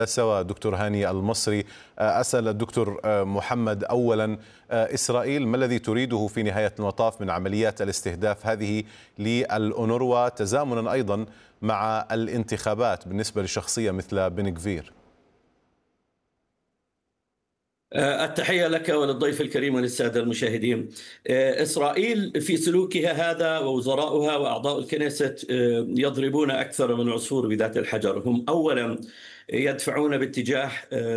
سوا دكتور هاني المصري. أسأل الدكتور محمد أولا، إسرائيل ما الذي تريده في نهاية المطاف من عمليات الاستهداف هذه للأونروا، تزامنا أيضا مع الانتخابات بالنسبة لشخصية مثل بن غفير؟ التحية لك وللضيف الكريم وللسادة المشاهدين. إسرائيل في سلوكها هذا ووزراؤها وأعضاء الكنيست يضربون أكثر من عصفور بذات الحجر. هم أولا يدفعون باتجاه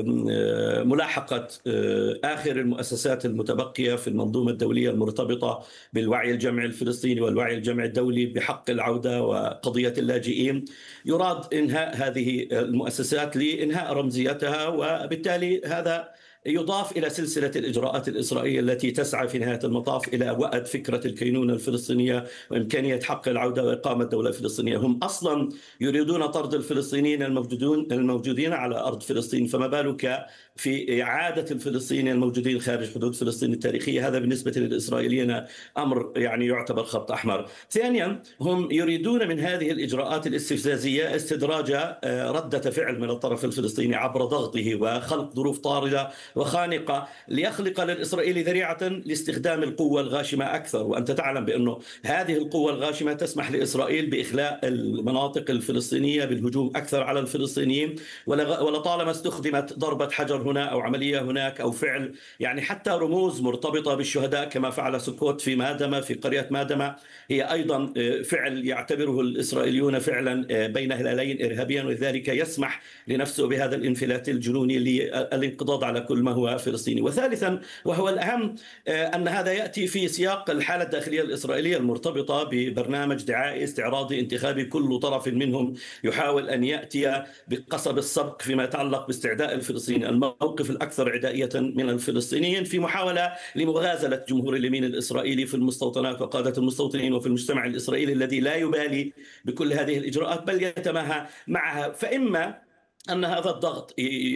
ملاحقة آخر المؤسسات المتبقية في المنظومة الدولية المرتبطة بالوعي الجمعي الفلسطيني والوعي الجمعي الدولي بحق العودة وقضية اللاجئين. يراد إنهاء هذه المؤسسات لإنهاء رمزيتها، وبالتالي هذا يضاف إلى سلسلة الإجراءات الإسرائيلية التي تسعى في نهاية المطاف إلى وأد فكرة الكينونة الفلسطينية وإمكانية حق العودة وإقامة دولة فلسطينية. هم أصلا يريدون طرد الفلسطينيين الموجودين على أرض فلسطين، فما بالك في إعادة الفلسطينيين الموجودين خارج حدود فلسطين التاريخية؟ هذا بالنسبة للإسرائيليين أمر يعتبر خط أحمر. ثانيا، هم يريدون من هذه الإجراءات الاستفزازية استدراج ردة فعل من الطرف الفلسطيني عبر ضغطه وخلق ظروف طاردة وخانقة ليخلق للإسرائيلي ذريعة لاستخدام القوة الغاشمة أكثر. وأنت تعلم بأنه هذه القوة الغاشمة تسمح لإسرائيل بإخلاء المناطق الفلسطينية بالهجوم أكثر على الفلسطينيين، ولطالما استخدمت ضربة حجر هنا أو عملية هناك أو فعل حتى رموز مرتبطة بالشهداء كما فعل سكوت في مادمة، في قرية مادمة، هي أيضا فعل يعتبره الإسرائيليون فعلا بين هلالين إرهابيا، ولذلك يسمح لنفسه بهذا الانفلات الجنوني للانقضاض على كل ما هو فلسطيني. وثالثا وهو الأهم، أن هذا يأتي في سياق الحالة الداخلية الإسرائيلية المرتبطة ببرنامج دعائي استعراضي انتخابي. كل طرف منهم يحاول أن يأتي بقصب السبق فيما يتعلق باستعداء الفلسطينيين الموقف الأكثر عدائية من الفلسطينيين، في محاولة لمغازلة جمهور اليمين الإسرائيلي في المستوطنات وقادة المستوطنين وفي المجتمع الإسرائيلي الذي لا يبالي بكل هذه الإجراءات بل يتماهى معها. فإما أن هذا الضغط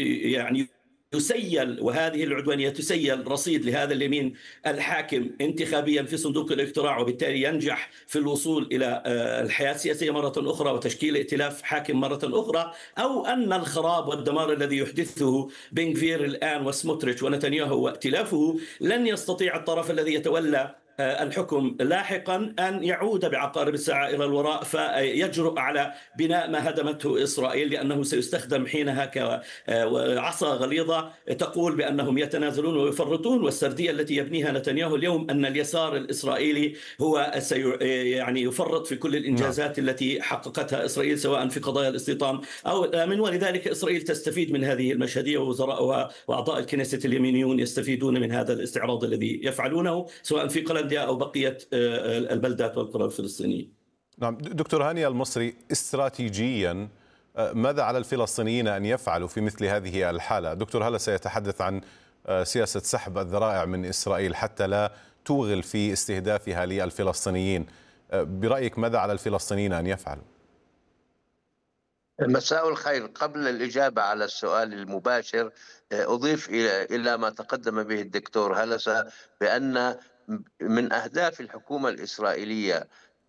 يسيل، وهذه العدوانية تسيل رصيد لهذا اليمين الحاكم انتخابيا في صندوق الاقتراع، وبالتالي ينجح في الوصول إلى الحياة السياسية مرة أخرى وتشكيل ائتلاف حاكم مرة أخرى، أو أن الخراب والدمار الذي يحدثه بن غفير الآن وسموتريتش ونتنياهو وائتلافه لن يستطيع الطرف الذي يتولى الحكم لاحقا أن يعود بعقارب الساعة إلى الوراء فيجرؤ على بناء ما هدمته إسرائيل، لأنه سيستخدم حينها كعصا غليظة تقول بأنهم يتنازلون ويفرطون. والسردية التي يبنيها نتنياهو اليوم أن اليسار الإسرائيلي هو يفرط في كل الإنجازات التي حققتها إسرائيل سواء في قضايا الاستيطان أو الآمن، ولذلك إسرائيل تستفيد من هذه المشهدية، ووزراءها وأعضاء الكنيسة اليمينيون يستفيدون من هذا الاستعراض الذي يفعلونه سواء في قلنديا أو بقية البلدات والقرى الفلسطينية. نعم دكتور هاني المصري، استراتيجيا ماذا على الفلسطينيين أن يفعلوا في مثل هذه الحالة؟ دكتور هلا سيتحدث عن سياسة سحب الذرائع من إسرائيل حتى لا توغل في استهدافها للفلسطينيين. برأيك ماذا على الفلسطينيين أن يفعلوا؟ مساء الخير. قبل الإجابة على السؤال المباشر أضيف إلى ما تقدم به الدكتور هلسة بأن من أهداف الحكومة الإسرائيلية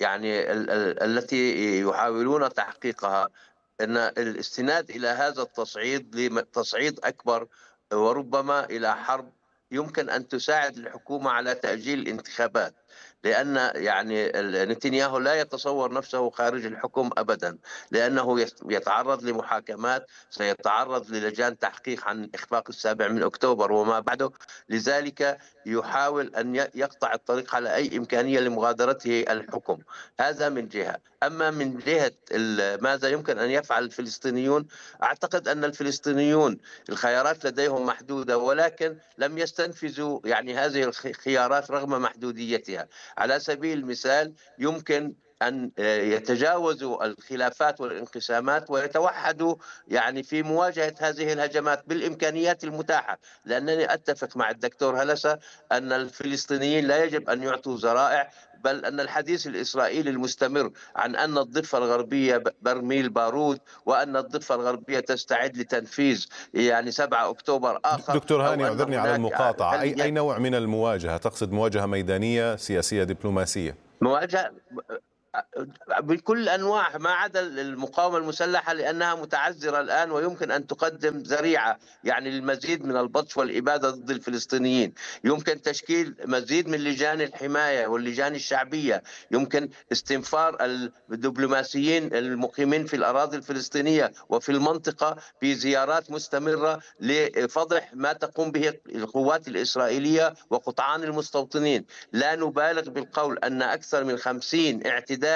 التي يحاولون تحقيقها أن الاستناد إلى هذا التصعيد لتصعيد أكبر وربما إلى حرب يمكن أن تساعد الحكومة على تأجيل الانتخابات، لأن نتنياهو لا يتصور نفسه خارج الحكم أبدا، لأنه يتعرض لمحاكمات، سيتعرض للجان تحقيق عن إخفاق 7 أكتوبر وما بعده، لذلك يحاول أن يقطع الطريق على أي إمكانية لمغادرته الحكم. هذا من جهة. أما من جهة ماذا يمكن أن يفعل الفلسطينيون، أعتقد أن الفلسطينيون الخيارات لديهم محدودة، ولكن لم يستنفذوا هذه الخيارات رغم محدوديتها. على سبيل المثال يمكن أن يتجاوزوا الخلافات والانقسامات ويتوحدوا في مواجهة هذه الهجمات بالإمكانيات المتاحة، لأنني أتفق مع الدكتور هلسة أن الفلسطينيين لا يجب أن يعطوا ذرائع، بل أن الحديث الإسرائيلي المستمر عن أن الضفة الغربية برميل بارود وأن الضفة الغربية تستعد لتنفيذ 7 أكتوبر آخر. دكتور هاني اعذرني على المقاطعة، أي نوع من المواجهة تقصد؟ مواجهة ميدانية، سياسية، دبلوماسية؟ مواجهة بكل أنواع ما عدا المقاومة المسلحة، لأنها متعذرة الآن ويمكن أن تقدم ذريعة يعني للمزيد من البطش والإبادة ضد الفلسطينيين. يمكن تشكيل مزيد من لجان الحماية واللجان الشعبية، يمكن استنفار الدبلوماسيين المقيمين في الأراضي الفلسطينية وفي المنطقة في زيارات مستمرة لفضح ما تقوم به القوات الإسرائيلية وقطعان المستوطنين. لا نبالغ بالقول أن أكثر من 50 اعتداء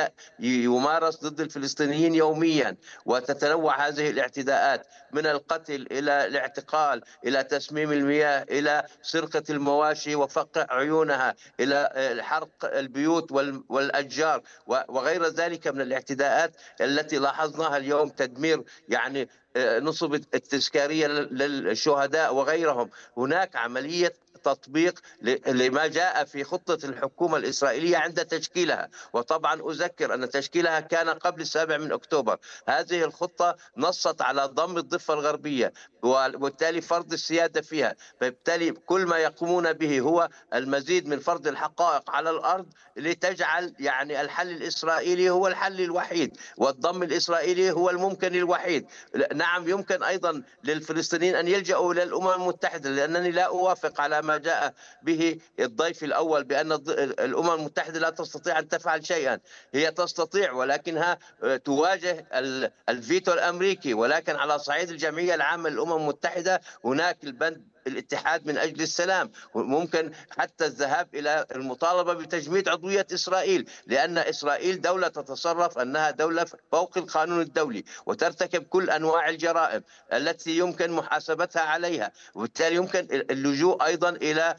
يمارس ضد الفلسطينيين يوميا، وتتنوع هذه الاعتداءات من القتل إلى الاعتقال إلى تسميم المياه إلى سرقة المواشي وفقع عيونها إلى حرق البيوت والأشجار وغير ذلك من الاعتداءات التي لاحظناها اليوم، تدمير يعني نصب التذكارية للشهداء وغيرهم. هناك عملية تطبيق لما جاء في خطة الحكومة الإسرائيلية عند تشكيلها، وطبعا أذكر أن تشكيلها كان قبل 7 أكتوبر. هذه الخطة نصت على ضم الضفة الغربية وبالتالي فرض السيادة فيها، فبالتالي كل ما يقومون به هو المزيد من فرض الحقائق على الأرض لتجعل يعني الحل الإسرائيلي هو الحل الوحيد والضم الإسرائيلي هو الممكن الوحيد. نعم يمكن أيضا للفلسطينيين أن يلجأوا إلى الأمم المتحدة، لأنني لا أوافق على ما جاء به الضيف الأول بأن الأمم المتحدة لا تستطيع أن تفعل شيئا. هي تستطيع ولكنها تواجه الفيتو الأمريكي، ولكن على صعيد الجمعية العامة للأمم المتحدة هناك البند الاتحاد من أجل السلام، وممكن حتى الذهاب إلى المطالبة بتجميد عضوية إسرائيل، لأن إسرائيل دولة تتصرف أنها دولة فوق القانون الدولي وترتكب كل أنواع الجرائم التي يمكن محاسبتها عليها، وبالتالي يمكن اللجوء أيضا إلى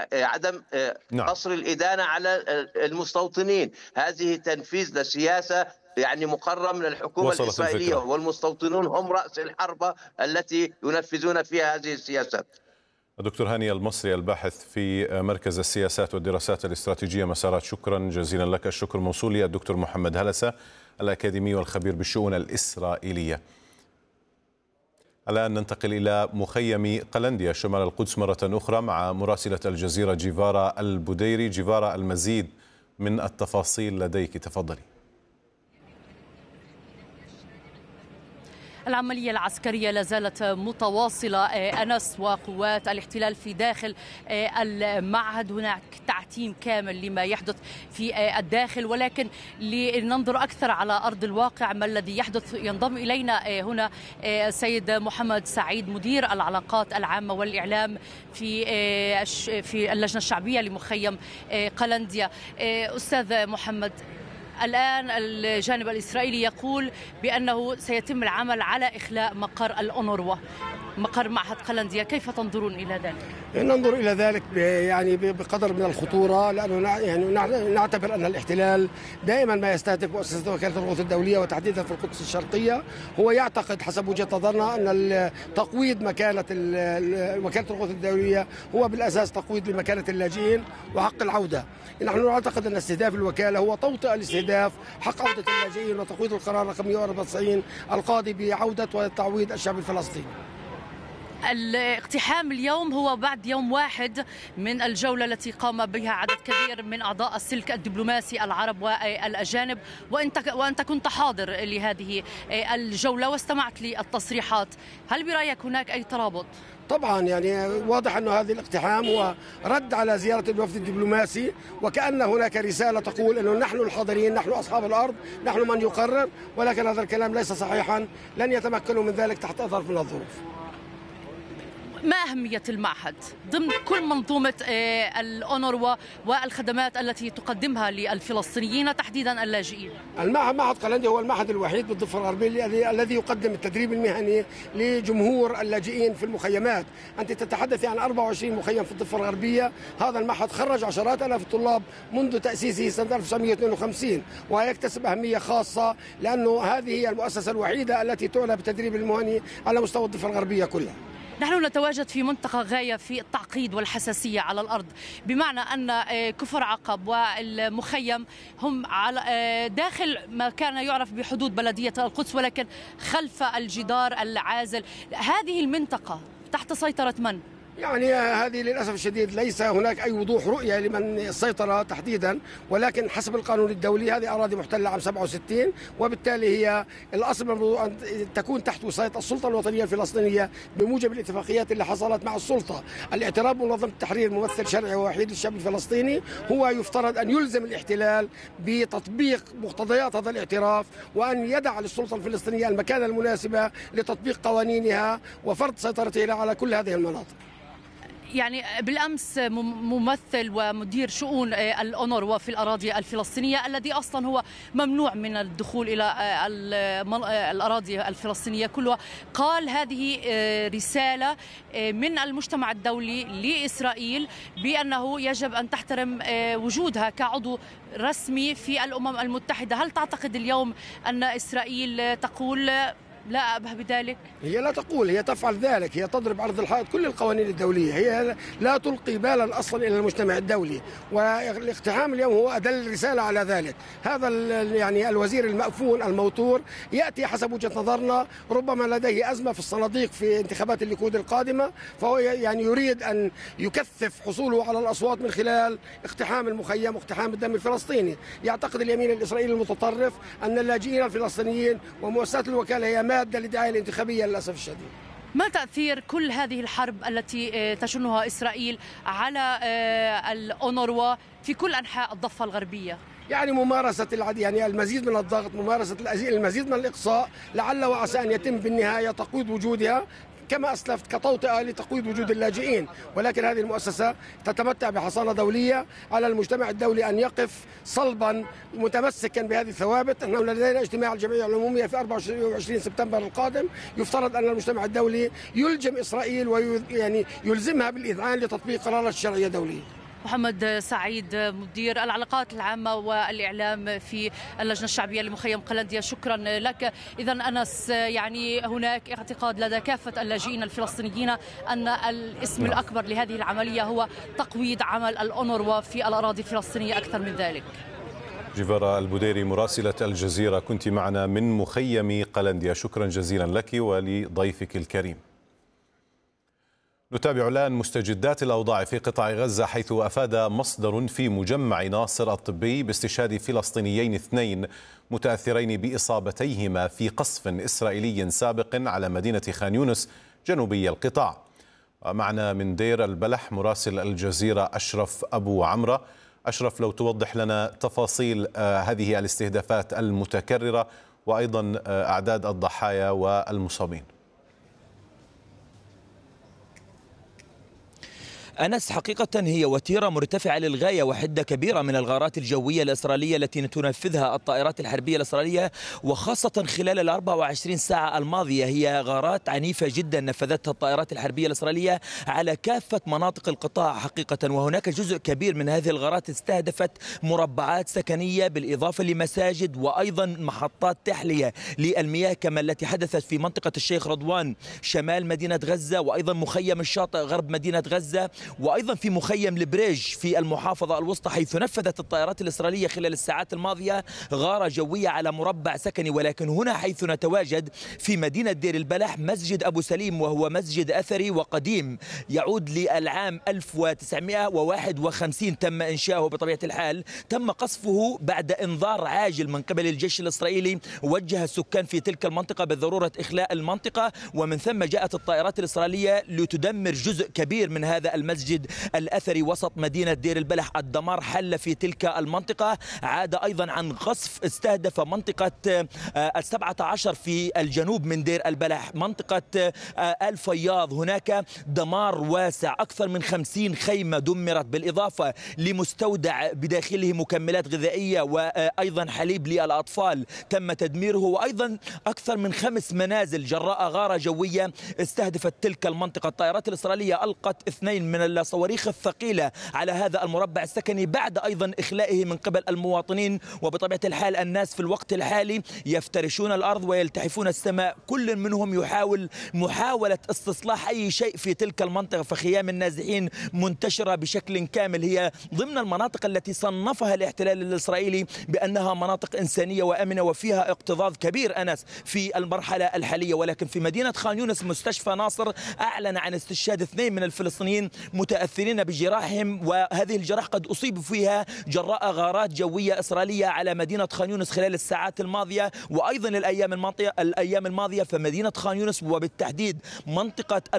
عدم قصر الإدانة على المستوطنين. هذه تنفيذ لسياسة يعني مقرر من الحكومة الإسرائيلية، والمستوطنون هم رأس الحربة التي ينفذون فيها هذه السياسات. دكتور هاني المصري الباحث في مركز السياسات والدراسات الاستراتيجية مسارات، شكرا جزيلا لك. الشكر موصول للدكتور محمد هلسة الأكاديمي والخبير بالشؤون الإسرائيلية. الآن ننتقل إلى مخيم قلنديا شمال القدس مرة أخرى مع مراسلة الجزيرة جيفارا البديري. جيفارا، المزيد من التفاصيل لديك، تفضلي. العملية العسكرية لا زالت متواصلة أنس، وقوات الاحتلال في داخل المعهد هناك تعتيم كامل لما يحدث في الداخل، ولكن لننظر أكثر على أرض الواقع ما الذي يحدث ينضم إلينا هنا سيد محمد سعيد مدير العلاقات العامة والإعلام في اللجنة الشعبية لمخيم قلنديا. أستاذ محمد، الآن الجانب الإسرائيلي يقول بأنه سيتم العمل على إخلاء مقر الأونروا، مقر معهد قلنديا، كيف تنظرون إلى ذلك؟ ننظر إلى ذلك يعني بقدر من الخطورة، لأنه يعني نعتبر أن الاحتلال دائما ما يستهدف مؤسسة وكالة الغوث الدولية وتحديدا في القدس الشرقية. هو يعتقد حسب وجهة نظرنا أن تقويض مكانة وكالة الغوث الدولية هو بالأساس تقويض لمكانة اللاجئين وحق العودة. نحن نعتقد أن استهداف الوكالة هو توطئة لاستهداف حق عودة اللاجئين وتقويض القرار رقم 194 القاضي بعودة وتعويض الشعب الفلسطيني. الاقتحام اليوم هو بعد يوم واحد من الجولة التي قام بها عدد كبير من أعضاء السلك الدبلوماسي العرب والأجانب، وأنت كنت حاضر لهذه الجولة واستمعت للتصريحات، هل برأيك هناك أي ترابط؟ طبعا يعني واضح أن هذه الاقتحام هو رد على زيارة الوفد الدبلوماسي، وكأن هناك رسالة تقول أنه نحن الحاضرين، نحن أصحاب الأرض، نحن من يقرر، ولكن هذا الكلام ليس صحيحا، لن يتمكنوا من ذلك تحت ظرف من الظروف. ما أهمية المعهد ضمن كل منظومة الأونروا والخدمات التي تقدمها للفلسطينيين تحديدا اللاجئين؟ معهد قلنديا هو المعهد الوحيد بالضفة الغربية الذي يقدم التدريب المهني لجمهور اللاجئين في المخيمات. أنت تتحدث عن 24 مخيم في الضفة الغربية. هذا المعهد خرج عشرات آلاف الطلاب منذ تأسيسه سنة 1952، ويكتسب أهمية خاصة لأنه هذه هي المؤسسة الوحيدة التي تعنى بالتدريب المهني على مستوى الضفة الغربية كلها. نحن نتواجد في منطقة غاية في التعقيد والحساسية على الأرض، بمعنى أن كفر عقب والمخيم هم على داخل ما كان يعرف بحدود بلدية القدس، ولكن خلف الجدار العازل. هذه المنطقة تحت سيطرة من؟ يعني هذه للأسف الشديد ليس هناك أي وضوح رؤية لمن السيطرة تحديدا، ولكن حسب القانون الدولي هذه أراضي محتلة عام 67، وبالتالي هي الأصل أن تكون تحت وصاية السلطة الوطنية الفلسطينية بموجب الاتفاقيات اللي حصلت مع السلطة. الاعتراف بمنظمة التحرير ممثل شرعي ووحيد للشعب الفلسطيني هو يفترض أن يلزم الاحتلال بتطبيق مقتضيات هذا الاعتراف، وأن يدع للسلطة الفلسطينية المكانة المناسبة لتطبيق قوانينها وفرض سيطرتها على كل هذه المناطق. يعني بالأمس ممثل ومدير شؤون الأونروا في الأراضي الفلسطينية الذي أصلا هو ممنوع من الدخول إلى الأراضي الفلسطينية كلها قال هذه رسالة من المجتمع الدولي لإسرائيل بأنه يجب أن تحترم وجودها كعضو رسمي في الأمم المتحدة. هل تعتقد اليوم أن إسرائيل تقول لا أبه بذلك؟ هي لا تقول، هي تفعل ذلك، هي تضرب عرض الحائط كل القوانين الدولية، هي لا تلقي بالا أصلا إلى المجتمع الدولي، والاقتحام اليوم هو أدل رسالة على ذلك. هذا يعني الوزير المأفون الموتور يأتي حسب وجهة نظرنا ربما لديه أزمة في الصناديق في انتخابات الليكود القادمة، فهو يعني يريد أن يكثف حصوله على الأصوات من خلال اقتحام المخيم واقتحام الدم الفلسطيني. يعتقد اليمين الإسرائيلي المتطرف أن اللاجئين الفلسطينيين ومؤسسات الوكالة هي مادة للدعاية الانتخابية للأسف الشديد. ما تأثير كل هذه الحرب التي تشنها إسرائيل على الأونروا في كل أنحاء الضفة الغربية؟ يعني ممارسة يعني المزيد من الضغط، ممارسة المزيد من الإقصاء، لعل وعسى أن يتم بالنهاية تقويض وجودها كما أسلفت كتوطئة لتقويض وجود اللاجئين، ولكن هذه المؤسسة تتمتع بحصانة دولية. على المجتمع الدولي أن يقف صلبا متمسكا بهذه الثوابت. نحن لدينا اجتماع الجمعية العمومية في 24 سبتمبر القادم، يفترض أن المجتمع الدولي يلجم إسرائيل ويعني يلزمها بالإذعان لتطبيق قرارات الشرعية الدولية. محمد سعيد مدير العلاقات العامة والإعلام في اللجنة الشعبية لمخيم قلنديا، شكرا لك. إذا أنس، يعني هناك اعتقاد لدى كافة اللاجئين الفلسطينيين أن الاسم الأكبر لهذه العملية هو تقويض عمل الأونروا في الأراضي الفلسطينية أكثر من ذلك. جيفارا البوديري مراسلة الجزيرة كنت معنا من مخيم قلنديا، شكرا جزيلا لك ولضيفك الكريم. نتابع الآن مستجدات الأوضاع في قطاع غزة، حيث أفاد مصدر في مجمع ناصر الطبي باستشهاد فلسطينيين 2 متأثرين بإصابتيهما في قصف إسرائيلي سابق على مدينة خان يونس جنوبي القطاع. معنا من دير البلح مراسل الجزيرة أشرف أبو عمرة. أشرف، لو توضح لنا تفاصيل هذه الاستهدافات المتكررة وأيضا أعداد الضحايا والمصابين. أنس، حقيقة هي وتيرة مرتفعة للغاية وحدة كبيرة من الغارات الجوية الإسرائيلية التي تنفذها الطائرات الحربية الإسرائيلية، وخاصة خلال 24 ساعة الماضية هي غارات عنيفة جدا نفذتها الطائرات الحربية الإسرائيلية على كافة مناطق القطاع حقيقة. وهناك جزء كبير من هذه الغارات استهدفت مربعات سكنية بالإضافة لمساجد وأيضا محطات تحلية للمياه كما التي حدثت في منطقة الشيخ رضوان شمال مدينة غزة، وأيضا مخيم الشاطئ غرب مدينة غزة، وأيضا في مخيم البريج في المحافظة الوسطى، حيث نفذت الطائرات الإسرائيلية خلال الساعات الماضية غارة جوية على مربع سكني. ولكن هنا حيث نتواجد في مدينة دير البلح مسجد أبو سليم، وهو مسجد أثري وقديم يعود للعام 1951 تم إنشاؤه بطبيعة الحال. تم قصفه بعد إنذار عاجل من قبل الجيش الإسرائيلي وجه السكان في تلك المنطقة بضرورة إخلاء المنطقة، ومن ثم جاءت الطائرات الإسرائيلية لتدمر جزء كبير من هذا المسجد الأثري وسط مدينة دير البلح. الدمار حل في تلك المنطقة. عاد أيضا عن قصف استهدف منطقة 17 في الجنوب من دير البلح، منطقة الفياض. هناك دمار واسع، أكثر من 50 خيمة دمرت، بالإضافة لمستودع بداخله مكملات غذائية وأيضا حليب للأطفال تم تدميره، وأيضا أكثر من 5 منازل جراء غارة جوية استهدفت تلك المنطقة. الطائرات الإسرائيلية ألقت 2 من من الصواريخ الثقيلة على هذا المربع السكني بعد أيضا إخلائه من قبل المواطنين. وبطبيعة الحال الناس في الوقت الحالي يفترشون الأرض ويلتحفون السماء، كل منهم يحاول محاولة استصلاح أي شيء في تلك المنطقة. فخيام النازحين منتشرة بشكل كامل، هي ضمن المناطق التي صنفها الاحتلال الإسرائيلي بأنها مناطق إنسانية وآمنة وفيها اكتظاظ كبير أنس في المرحلة الحالية. ولكن في مدينة خان يونس مستشفى ناصر أعلن عن استشهاد 2 من الفلسطينيين متأثرين بجراحهم، وهذه الجراح قد أصيبوا فيها جراء غارات جوية إسرائيلية على مدينة خان يونس خلال الساعات الماضية وأيضا الأيام الماضية. فمدينة خان يونس وبالتحديد منطقة